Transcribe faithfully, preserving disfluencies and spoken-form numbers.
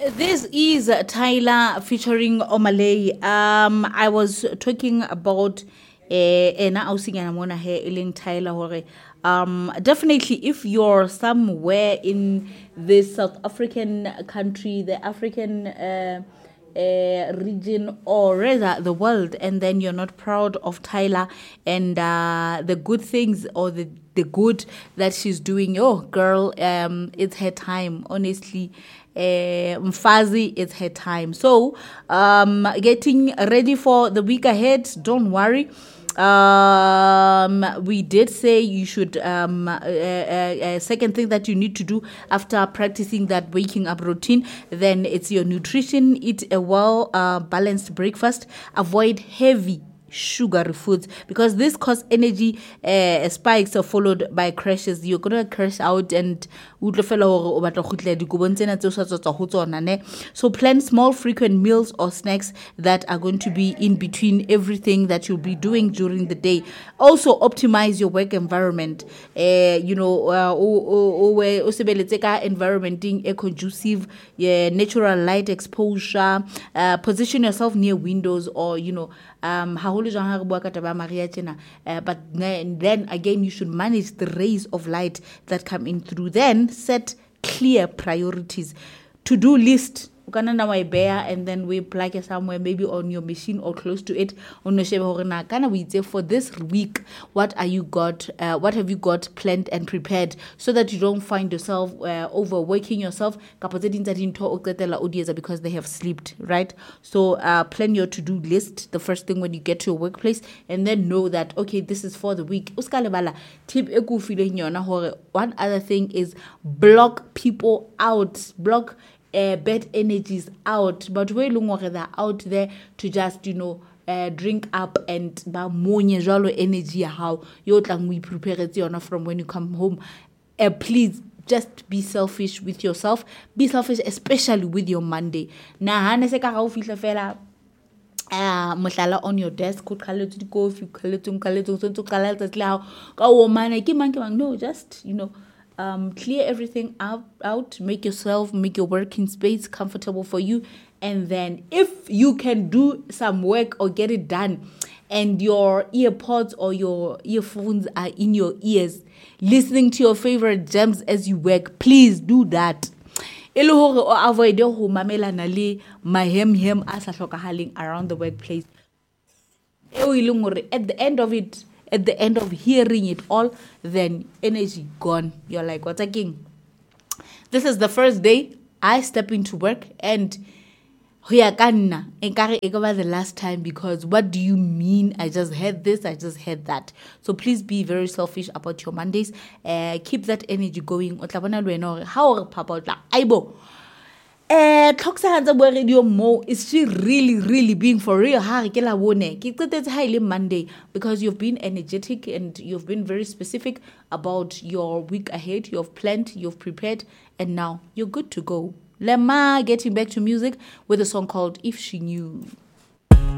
This is Tyler featuring Omalay. Um, I was talking about ena ausinyana mona he iling Tyler hore. Um, definitely, if you're somewhere in this South African country, the African uh, uh, region, or rather the world, and then you're not proud of Tyler and uh, the good things or the the good that she's doing. Oh, girl, um, it's her time. Honestly, uh, Mfazi, it's her time. So, um, getting ready for the week ahead. Don't worry. Um, we did say you should, um, uh, uh, uh, second thing that you need to do after practicing that waking up routine, then it's your nutrition. Eat a well uh, balanced breakfast. Avoid heavy sugary foods because this cause energy uh, spikes are followed by crashes. You're gonna crash out and so plan small frequent meals or snacks that are going to be in between everything that you'll be doing during the day. Also optimize your work environment. Uh, you know uh, environment being a conducive, yeah, natural light exposure. Uh, position yourself near windows or you know um uh, but then again you should manage the rays of light that come in through. Then set clear priorities. To-do list and then we plug it somewhere, maybe on your machine or close to it. For this week, what are you got? Uh, what have you got planned and prepared so that you don't find yourself uh, overworking yourself because they have slept, right? So uh, plan your to-do list the first thing when you get to your workplace, and then know that okay, this is for the week. Tip one other thing is block people out. Block Uh, bad energies out, but we they're out there to just, you know, uh, drink up and ba monye jalo energy how you tlang we prepare it from when you come home. Uh, please just be selfish with yourself. Be selfish, especially with your Monday. Na hane se ka ga o fihla fela uh mohlala on your desk go khaletse di coffee khaletse khaletse so to khaletse tla ka o mana ke mang ke mang. No, just, you know, Um, clear everything out, out, make yourself, make your working space comfortable for you. And then if you can do some work or get it done and your earpods or your earphones are in your ears, listening to your favorite gems as you work, please do that. Avoid my hem hem around the workplace. At the end of it, At the end of hearing it all, then energy gone. You're like, what's a king? This is the first day I step into work and it was the last time, because what do you mean? I just had this, I just had that. So please be very selfish about your Mondays. Uh, keep that energy going. How Aibo? Eh, Radio Mo, is she really, really being for real? It's highly Monday because you've been energetic and you've been very specific about your week ahead. You've planned, you've prepared, and now you're good to go. Lema getting back to music with a song called If She Knew.